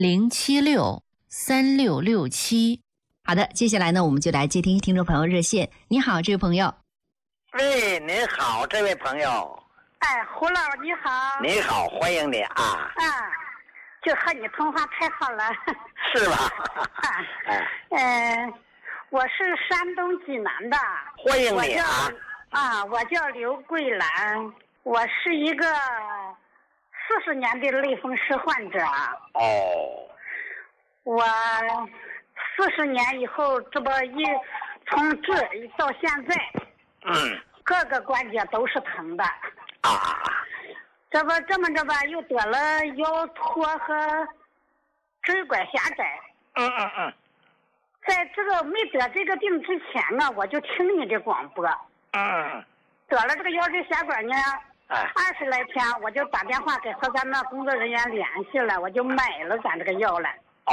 0763667。 好的，接下来呢，我们就来接听听众朋友热线。你好，这位朋友。 喂，您好，这位朋友。 哎，胡老你好。 你好，欢迎你啊。 就和你通话太好了。 是吧？ 我是山东济南的。 欢迎你啊。 我叫刘桂兰，我是一个40年的类风湿患者。 哦。 我40年以后，这不从这到现在，各个关节都是疼的这不这么着吧，又得了腰托和椎管狭窄。在这个没得这个病之前呢，我就听你的广播。得了这个腰椎狭管呢，20来天我就打电话给和咱们工作人员联系了，我就买了咱这个药了。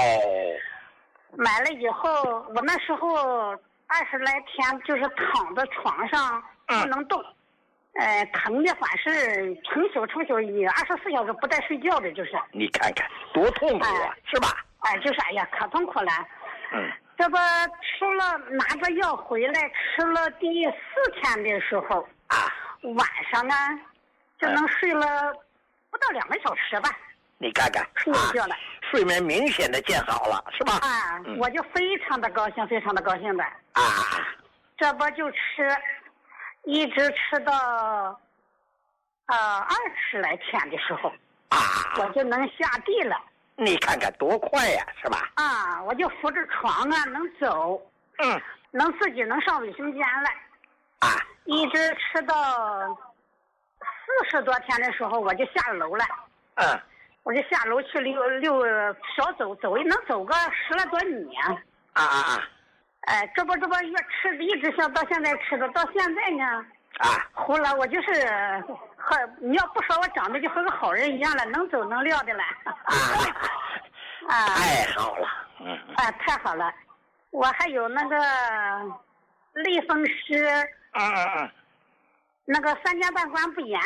买了以后，我那时候20来天就是躺在床上不能动，疼的反是成宿24小时不带睡觉的，就是。 你看看多痛苦是吧？ 就是可痛苦了。这不吃了拿着药回来，吃了第4天的时候晚上呢就能睡了不到2个小时吧。 你看看睡觉了， 睡眠明显的见好了，是吧？ 我就非常的高兴，非常的高兴的这不就一直吃到20来天的时候我就能下地了。 你看看多快呀，是吧？ 我就扶着床能走，能自己能上卫生间了一直吃到40多天的时候，我就下楼了。我就下楼去小走能走个10来多米这不越吃一直像到现在吃的，到现在呢胡了，我就是你要不说我长得就和个好人一样了，能走能撂的了太好了。 太好了。我还有那个类风湿那个3尖瓣管不炎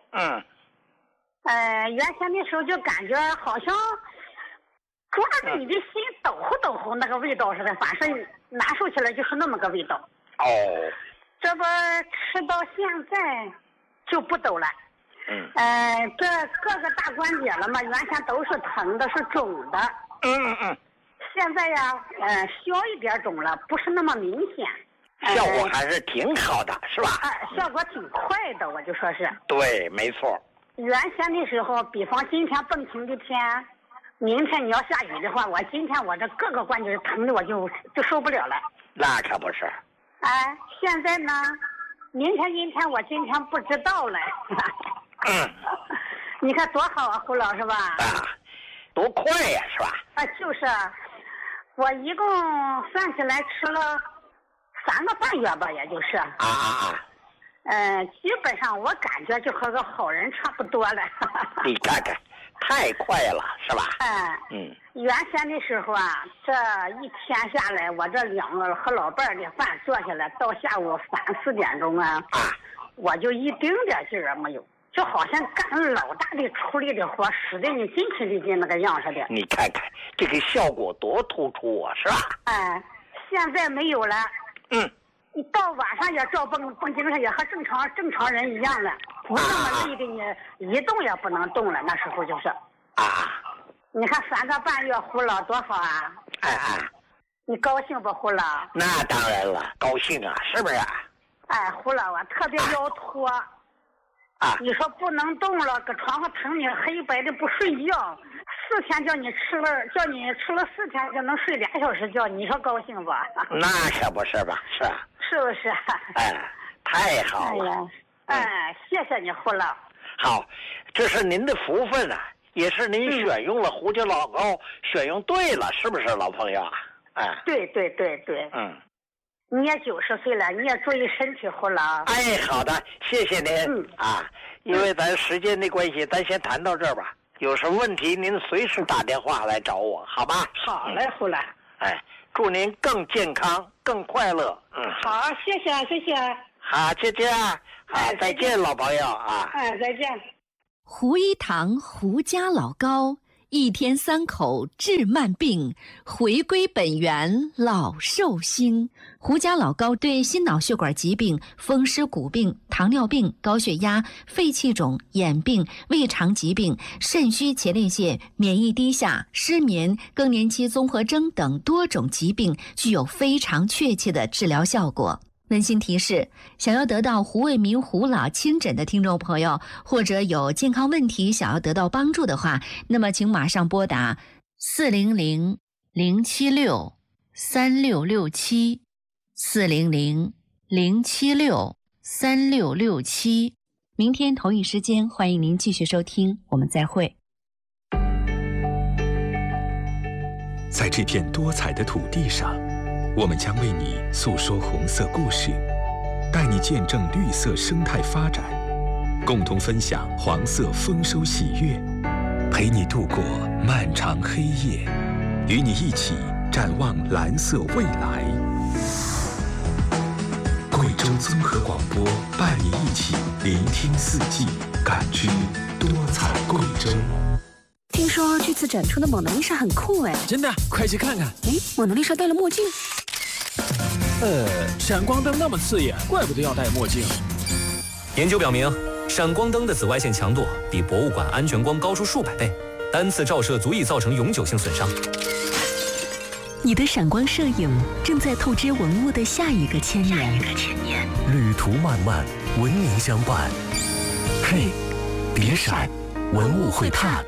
原先的时候就感觉好像抓着你的心抖乎抖乎那个味道似的，反正难受起来就是那么个味道。这不吃到现在就不抖了。这各个大关节了嘛，原先都是疼的，是肿的。现在呀，小一点肿了，不是那么明显。 效果还是挺好的，是吧？ 效果挺快的，我就说是。 对，没错。 原先的时候，比方今天蹦晴的天，明天你要下雨的话，今天我这各个关节疼的我就受不了了。 那可不是。 现在呢，明天今天我今天不知道了。你看多好胡老是吧？ 多快呀，是吧？ 就是我一共算起来吃了3个半月吧，也就是。基本上我感觉就和个好人差不多了。 你看看，太快了，是吧？ 原先的时候这一天下来，我这2个和老伴的饭做下来，到下午3、4点钟我就一丁点劲儿没有，就好像干老大的出力的活，使得你精疲力尽那个样似的。 你看看这个效果多突出是吧？ 现在没有了。你到晚上也照蹦精神，也和正常人一样了，不那么累的你一动也不能动了。那时候就是你看3个半月胡老多好你高兴不胡老？ 那当然了，高兴是不是？ 胡老特别腰托你说不能动了，搁床上疼你黑白的不睡觉，4天叫你吃了4天就能睡2小时觉，你说高兴不？ 那可不是吧？ 是不是？ 太好了。 谢谢你胡老。 好，这是您的福分也是您选用了胡椒老膏，选用对了，是不是老朋友对。你也90岁了，你也注意身体胡老。 好的，谢谢您因为咱时间的关系，咱先谈到这儿吧。有什么问题您随时打电话来找我，好吧？ 好嘞，胡老。 祝您更健康更快乐。 好，谢谢。 好，再见。好，再见老朋友再见。 胡一堂胡家老膏一天3口治慢病，回归本源老寿星。胡家老膏对心脑血管疾病、风湿骨病、糖尿病、高血压、肺气肿、眼病、胃肠疾病、肾虚前列腺、免疫低下、失眠、更年期综合征等多种疾病具有非常确切的治疗效果。温馨提示：想要得到胡卫民胡老亲诊的听众朋友，或者有健康问题想要得到帮助的话，那么请马上拨打400-076-3667，400-076-3667。明天同一时间，欢迎您继续收听，我们再会。 在这片多彩的土地上，我们将为你诉说红色故事，带你见证绿色生态发展，共同分享黄色丰收喜悦，陪你度过漫长黑夜，与你一起展望蓝色未来。贵州综合广播伴你一起聆听四季，感知多彩贵州。 听说这次展出的蒙娜丽莎很酷哎！ 真的，快去看看！ 哎，蒙娜丽莎戴了墨镜。 闪光灯那么刺眼，怪不得要戴墨镜。 研究表明，闪光灯的紫外线强度比博物馆安全光高出数百倍，单次照射足以造成永久性损伤。 你的闪光摄影正在透支文物的下一个千年。 旅途漫漫，文明相伴。嘿，别闪，文物会探。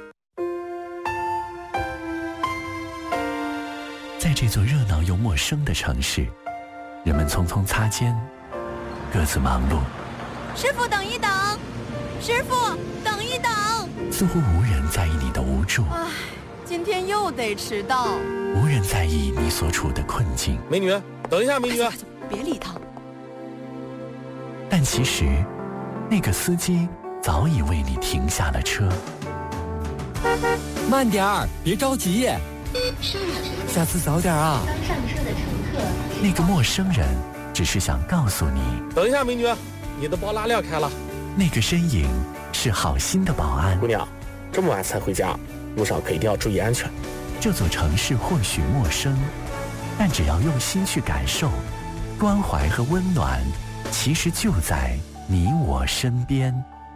在这座热闹又陌生的城市，人们匆匆擦肩，各自忙碌。 师傅，等一等！师傅，等一等！ 似乎无人在意你的无助。 唉，今天又得迟到。 无人在意你所处的困境。 美女，等一下，美女！ 别理他。 但其实，那个司机早已为你停下了车。 慢点儿，别着急。下次早点啊！ 刚上车的乘客。 那个陌生人只是想告诉你， 等一下，美女，你的包拉链开了。 那个身影是好心的保安。 姑娘，这么晚才回家，路上可一定要注意安全。 这座城市或许陌生，但只要用心去感受，关怀和温暖其实就在你我身边。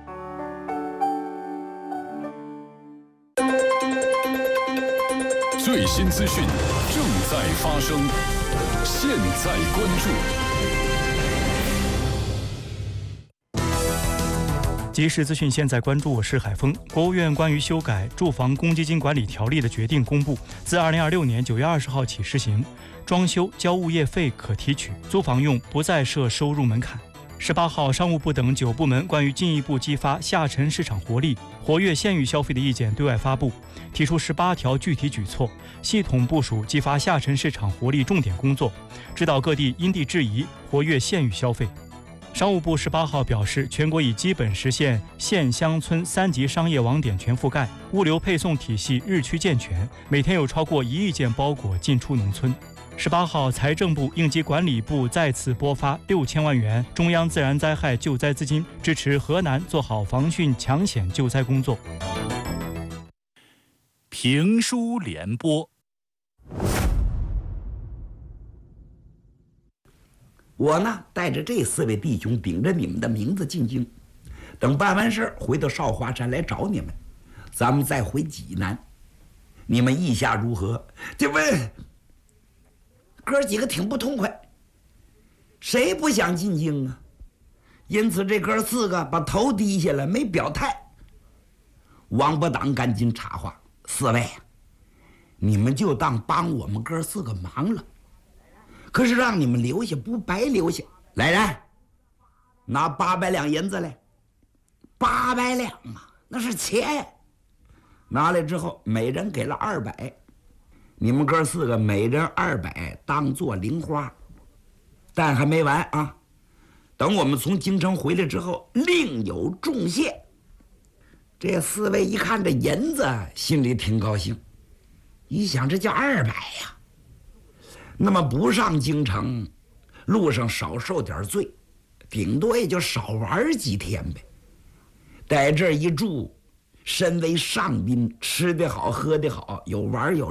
最新资讯正在发生，现在关注。 即时资讯现在关注，我是海峰。国务院关于修改住房公积金管理条例的决定公布，自2026年9月20号起施行，装修交物业费可提取，租房用不再设收入门槛。18号，商务部等9部门关于进一步激发下沉市场活力、活跃县域消费的意见对外发布，提出18条具体举措，系统部署激发下沉市场活力重点工作，指导各地因地制宜活跃县域消费。商务部18号表示，全国已基本实现县乡村3级商业网点全覆盖，物流配送体系日趋健全，每天有超过1亿件包裹进出农村。18号，财政部、应急管理部再次拨发6000万元中央自然灾害救灾资金，支持河南做好防汛抢险救灾工作。 评书联播。 我呢，带着这4位弟兄，顶着你们的名字进京，等办完事回到少华山来找你们，咱们再回济南。你们意下如何？这问哥几个挺不痛快，谁不想进京啊？因此这哥4个把头低下来，没表态。王八党赶紧插话：4位，你们就当帮我们哥4个忙了。可是让你们留下不白留下。来人，拿800两银子来。800两啊，那是钱。拿来之后，每人给了200。你们哥4个每人200，当做零花。但还没完啊！等我们从京城回来之后，另有重谢。这4位一看这银子，心里挺高兴。一想，这叫200呀。那么不上京城，路上少受点罪，顶多也就少玩几天呗。在这儿一住， 身为上宾，吃得好，喝得好，有玩有